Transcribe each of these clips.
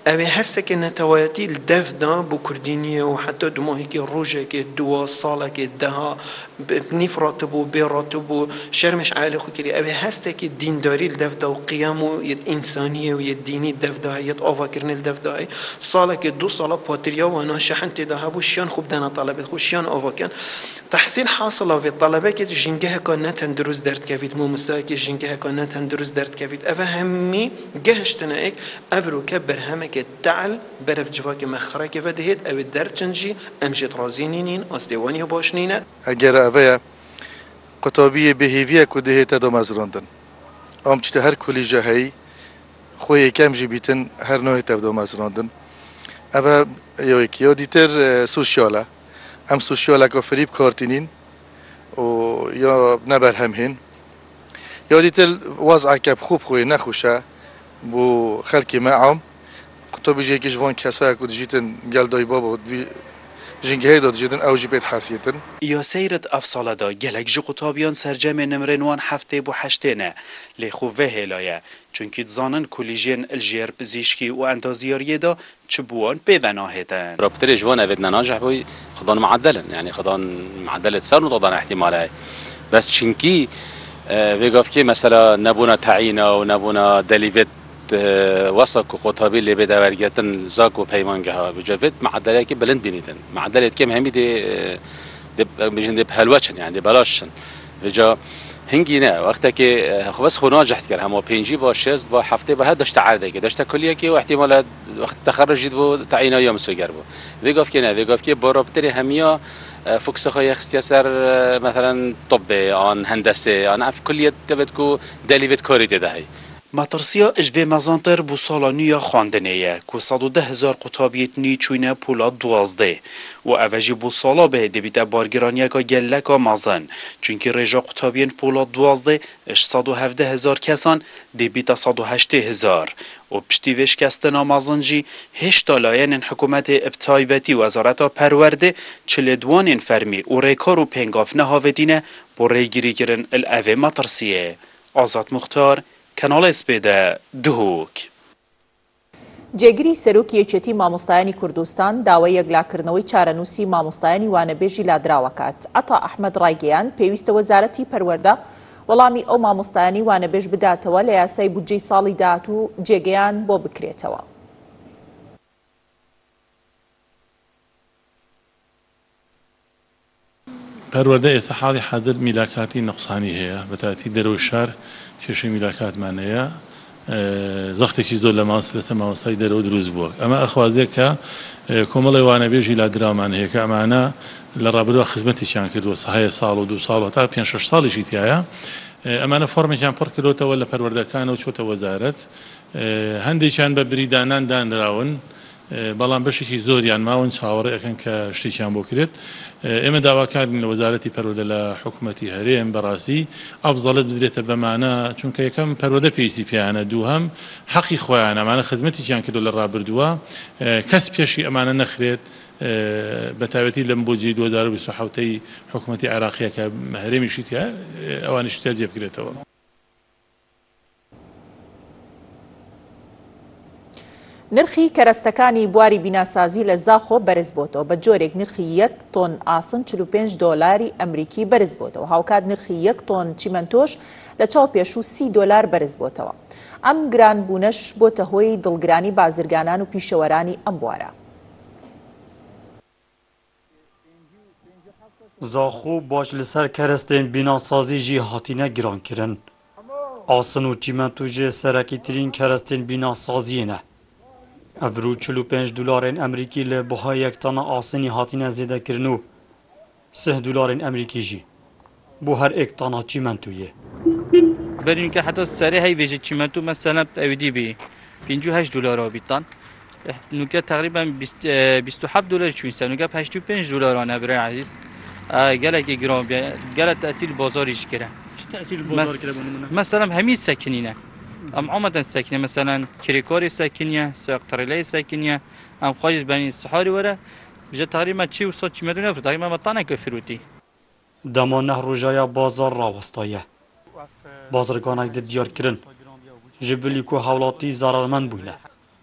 اوی هسته که نتوایتی الدف دا بو کردینیه و حتی دماهی که روژه که دوا ساله که دها بنیف راتبو بی راتبو شرمش عالی خو کری اوی هسته که دینداری الدف دا و قیام و یه انسانیه و یه دینی الدف دا یه آوا کرن الدف دا ساله که 2 ساله پاتریا و انا شحن تدا هبو شیان خوب دانا طلبه خو شیان آوا کن تحصیل حاصله في الطلبه که جنگه کانت هم دروز درد کفید مو مستوی که جنگه کانت هم دروز درد کفید اوه همی گهشتنا ایک افرو که برهمه که تعال برف جواك مخرا كيف دهيت او الدرجنجي امشيت رازينين استواني باشنين اگر اوه قطابی بهیویه که دهیت دو مزراندن ام چته هر کلیجه هی خوی کم جی بیتن هر نوعی تفدو مزراندن اوه یا دیتر سوشیاله ام سوشیاله که فریب کارتینین و یا نبر هم هین یا دیتر وضع که خوب خوی نخوشه بو خلکی معهم قطابی جی کش وان کسایی که دیجیتن گل دای بابا جنگه داد جدن اوجی بيت حاسيتن یا سیرت افساله دا گلک جو قطابیان سرجم نمرنوان هفته بو هشتینه لی خوبه هلایه چونکی زانن کلیجین الجیر پزیشکی و اندازیاریه دا چبوان ببناهتن رابطه جوان اوید نناجح بوی خدان معدلن يعني خدان معدل سر نطدان احتماله بس چونکی ویگاف که مثلا نبونا تعیینا و نبونا دلیوت وسق قطابی اللي بده ورگتن زاک و پیمانگه ها بجوید معدله که بلند بینیدن معدله کم همی ده بجن ده بهلوچن يعني بلاشن وجا هنگی نه وقتی که بس خو ناجحت کرد همه 5 با 6 با هفته به داشت عرضه که داشت کلیه که احتمال وقت تخرج بو تعیینا یا مسگر بو ویگاف که نه ویگاف که با رابطه همیا فوکس خواهی اختصاص مثلا طب آن هندسه آن اف کلیه تبد کو دلیوت کاری ده هی ماترسیا اجوه مزانتر بو سالا نیا خواندنه که 110,000 قطابیت نی چوینه پولا 12 و اوجی بو سالا به دبیت بارگرانیه که گلک مازن چونکه رجا قطابین پولا 12 117,000 کسان دبیت 108,000 و پشتیوش کستنا مازنجی هشت لاین حکومت ابتایبتی وزارت پرورده چلدوان فرمی و ریکار و پنگاف نهاودینه بو ریگیری گرن الاوه ماترسیه آزاد مختار کانال اسپیده دهوک جێگیری سەرۆکی یەکێتی مامۆستایانی کوردستان داوای یەکلاکردنەوەی چارەنووسی مامۆستایانی وانەبێژی لادراوەکات. عەتا ئەحمەد ڕایگەیان پێویستە وەزارەتی پەروەردە وەڵامی ئەو مامۆستایانی وانەبێژ بداتەوە لە یاسای بودجەی ساڵی داهاتوو جێگەیان بۆ بکرێتەوە. پەروەردە ئێستا حاڵی حادر میلاکاتی نەقسانی هەیە بەتایبەتی دەرەوەی شار کێشەی میلاکاتمان هەیە زەختێکی زۆر لە لەسەر مامۆستای دەرەوە دروست بووە ئەمە ئەخوازێت کە کۆمەڵی وانەبێژی لادراومان هەیە کە ئەمانە لە ڕابردووە خزمەتێکیان کردووە سەهەیە ساڵ و 2 ساڵ تا 5-6 ساڵیشی تایە ئەمانە فۆرمێکیان پڕ کردوتەوە لە پەروەردەکانەوە چۆتە وەزارەت هەندێکیان بە بریدانان دانراون بەڵام بەشێکی زۆریان ماون چاوەڕێ ئەکەن کە شتێکیان بۆ کرێت ئێمە داواکارین لە وەزارەتی پەروەردە لە حکوومەتی هەرێم بەڕاستی ئەفزەڵت بدرێتە بەمانە چونکە یەکەم پەروەردە پێویستی پێیانە دووهەم حەقی خۆیان ئەمانە خزمەتێکیان کردو لە ڕابردووە کەس پێشی ئەمانە نەخرێت بەتایبەتی لەم بۆجێ 2027 حکوومەتی عێراقیە کە هەرێمیشی تیا ئەوانیش تیا جێ بکرێتەوە. نرخی کەرەستەکانی بواری بیناسازی لە زاخۆ بەرز بۆتەوە بە جۆرێک نرخی 1 تۆن ئاسن 45 دۆلاری ئەمریکی بەرز بۆتەوە هاوکات نرخی 1 تۆن چیمەنتۆش لە 40 دۆلار بەرز بۆتەوە ئەم گرانبوونەش بۆتە هۆی دڵگرانی بازرگانان و پیشەوەرانی ئەم بوارە. زاخۆ باش لەسەر کەرەستên بیناسازی jî hatine girankirin. Asın û çîmentû jê serekîtirîn kerestên bînasaziyê ne. Ev 45 dolarên Emerîkî li buha yek tana asînî hatine zêdekirin û 3 dolarên Emerîkî jî bo her ek tana çîmentûyê. Berîn ke heta serê heyvê ji çîmentû mesela ew dî 58 dolar bîtan. Nuke teqrîben 27 dolar çûyîn nuke 85 dolar ne birê ezîz. Gelekî giran gelek tesîl bozarî jî kire. Mesela hemî sekinîne. Em ameden sekine mesela kirêkarê sekiniye, sektareleyê sekiniye, em xwaciz benî siharî were ji teqrîben çî û sed çîmetû nefir teqrîben me taneke firûtî. Dema neh rojaya bazar rawistaye. Bazirganek di diyarkirin ji bilî ku hewlatî zararmend bûne.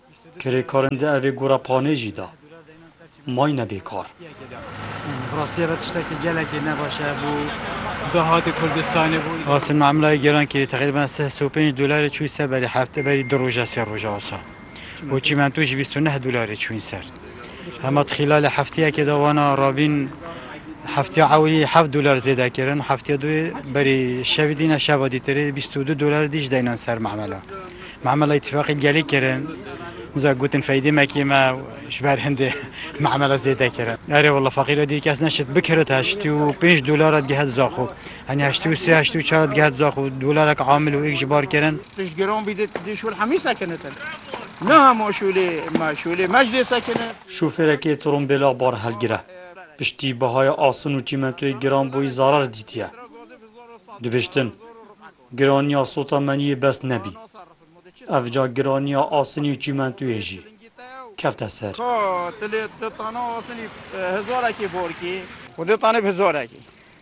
کرێکارن دە ئەvê گۆراپانê jî da mayne bêkar. Rastî ve tiştekî gelekî nebaşe bû dehatê Kurdistanê bû. Asıl memelayê geran kirî teqrîben $35 çû ser berî hefte berî 2 roja 3 roja asa. û çîmento jî $29 çûn ser. Hema xîlalê hefteyekê de wana rabîn hefteya ewlî $7 zêde kirin, hefteya duê berî şevî dîne şeva dîtirê $22 dîş deynan ser memela. Memela îtîfaqî gelî kirin. Mesela gutun feydîmekî me ji ber hindê memela zêde kirin. Erê wala feqîr dî kes neşit bikirit $85 diget zaxo. Hani 83 84 diget zaxo dolarek amil û ek ji bar kirin. Tişgeron bîdê dî şûl hemî sekinetin. Ne hemo şûlê meclê sekine. Şofêrekê trombêla bar helgire. Piştî bihaya asın û çîmentoyê giran bûyî zarar dîtiye. Dibiştin, giraniya sota meniyê bes nebî. Ev ca giraniya asınî û çîmentoyê jî kefte ser. Tilê tana asınî hezarekî borkî, xwedê tane hezarekî.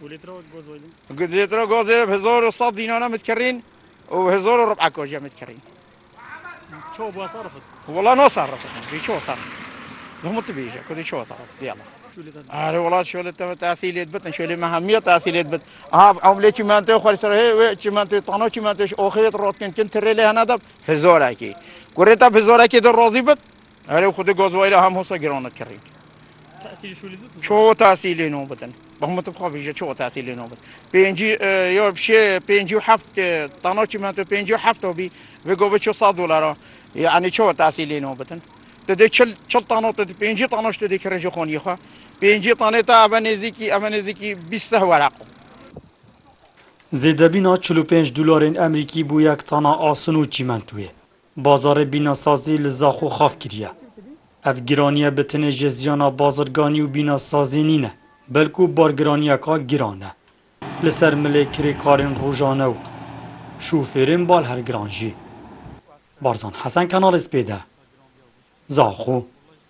Lêtra gazê 1100 dînana mitkerîn û 1000 rub'a mitkerîn. Ço bu sarfet. Wala nasarrafet, bî ço sarf. Hemû tibîje, kudî ço sarf, diyala. Arê wala şöyle te tahsilê bitin, şöyle mehemiye tahsilê bit. Amlê çîmentoyê xwersere wê çîmentoyê tana çîmentoyê oxirê rotkin kin tirêlê hene de hezarekî. Kurê te hezarekî de razî bit. Arê xwedê gazwayla hem hosa giranit kirîn. Ço tahsilê no bitin. Hemû tibxa bîje ço tahsilê no bit. Pêncî ya şê pêncî û heft tana çîmentoyê pêncî û heft bî vê govê $400. Yani ço tahsilê no bitin. Te çil tana te pêncî tana te dikire ji xoniyê xwe. Pêncî tanê te ev nêzîkî 20 weraq. Zêdebîna $45 Emerîkî bû yek tana asın û çîmentoyê. Bazarê bînasazî li Zaxo xaf kiriye. Ev giraniye bi tenê ji ziyana bazirganî û bînasazî nîne, belkû bargiraniyeka giran e. Li ser milê kirêkarên rojane û şofêrên balhergiran jî. Barzan Hesen Kanalê Spêde. Zaxo.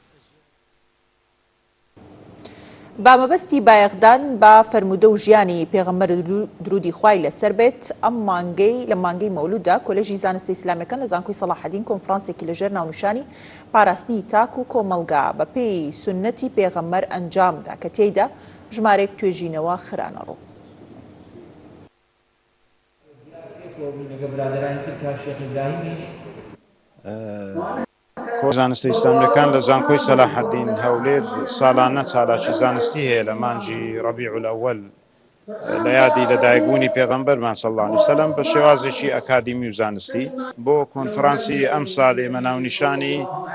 با مەبەستی بایەخدان بە فەرموودە و ژیانی پێغەمبەر درودی خوای لەسەر بێت ئەم مانگەی لە مانگەی مەولودا کۆلێژی زانستی ئیسلامیەکان لە زانکۆی سەلاحەدین کۆنفرانسێکی لەژێر ناونیشانی پاراستنی تاک و کۆمەلگا بە پێی سونەتی پێغەمبەر ئەنجامدا کە تێیدا ژمارەیەک توێژینەوە خرانە ڕوو. زانستی ئیسلامیەکان لە زانکۆی سەلاحەدین هەولێر ساڵانە چالاکی زانستی هەیە لە مانجی ڕەبیع الأول لە یادی لەدایکبوونی پێغەمبەرمان صلی الله علیه وسلم بە شێوازێکی ئەکادیمی و زانستی بۆ کۆنفرانسی ئەم ساڵێ مە ناونیشانی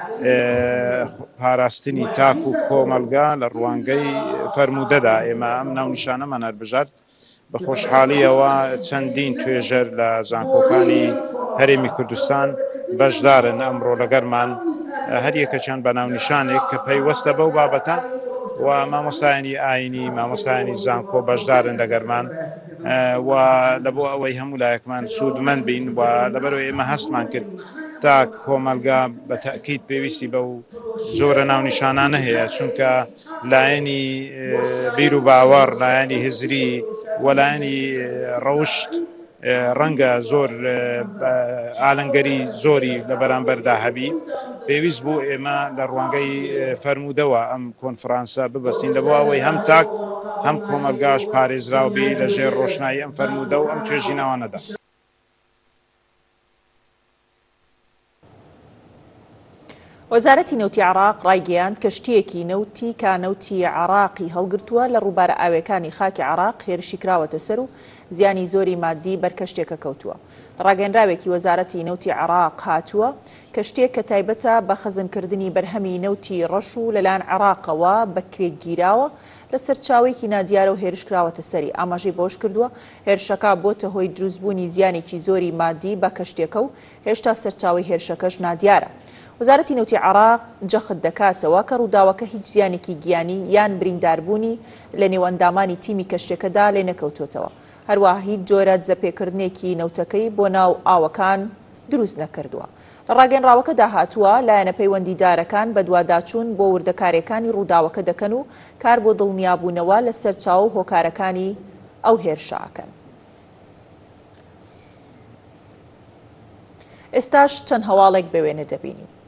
پاراستنی تاک و کۆمەلگا لە ڕوانگەی فەرموودەدا ئێمە ئەم ناونیشانەمان هەربژارد بە خۆشحاڵیەوە چەندین توێژەر لە زانکۆکانی هەرێمی کوردستان بەشدارن ئەمڕۆ لەگەرمان هەر یەکەچیان بە ناونیشانێک کە پەیوەستە بەو بابەتە و مامۆستایانی ئاینی مامۆستایانی زانکۆ بەشدارن لەگەرمان و لە بۆ ئەوەی هەموو لایەکمان سوودمەند بین و لەبەرەوەی ئێمە هەستمان کرد تا کۆمەلگا بە تەکید پێویستی بەو زۆرە ناونیشانانە هەیە چونکە لایەنی بیر و باوەڕ لایەنی هزری و لایەنی ڕەوشت ڕەنگە زۆر ئالەنگەری زۆری لە بەرامبەردا هەبی پێویست بوو ئێمە لە ڕوانگەی فەرموودەوە ئەم کۆنفرانسە ببەستین لە بۆ ئەوەی هەم تاک هەم کۆمەلگاش پارێزراوبی لە ژێر ڕۆشنایی ئەم فەرموودە و ئەم توێژینەوانەدا. وەزارەتی نەوتی عێراق ڕایگەیاند کەشتیەکی نەوتی کانەوتی عێراقی هەڵگرتووە لە ڕووبارە ئاویەکانی خاکی عێراق هێرشی کراوەتە سەر و زیانی زۆری مادی بەر کەشتێکە کەوتووە. ڕاگەنراوێکی وەزارەتی نەوتی عێراق هاتووە کەشتێک کە تایبەتە بە خەزمکردنی بەرهەمی نەوتی ڕەش و لەلایەن عێراقەوە بەکرێک گیراوە لە سەرچاوێکی نادیارە و هێرش کراوەتە سەری ئاماژەی بۆش کردووە هێرشەکە بۆتە هۆی دروستبوونی زیانێکی زۆری مادی بە کەشتێکە و هێشتا سەرچاوی هێرشەکەش نادیارە. وەزارەتی نەوتی عێراق جەخت دەکاتەوە کە ڕووداوەکە هیچ زیانێکی گیانی یان برینداربوونی لە نێو ئەندامانی تیمی کەشتێکەدا لێ نەکەوتوتەوە. هەروەها هیچ جۆرە دزەپێکردنێکی نەوتەکەی بۆ ناو ئاوەکان دروست نەکردووە. لە ڕاگەنراوەکەدا هاتووە لایەنە پەیوەندیدارەکان بە دوواداچوون بۆ وردەکارەکانی ڕووداوەکە دەکەن و کار بۆ دڵنیابوونەوە لە سەرچاو و هۆکارەکانی ئەو هێرشاکەن. ئێستاش چەند هەواڵێک بەوێنە دەبینی.